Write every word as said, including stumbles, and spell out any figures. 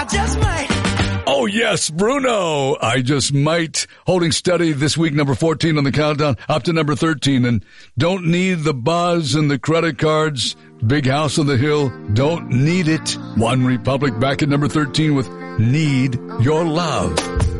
I just might. Oh, yes, Bruno. I just might. Holding steady this week, number fourteen on the countdown, up to number thirteen. And don't need the buzz and the credit cards. Big House on the Hill, don't need it. One Republic back at number thirteen with Need Your Love.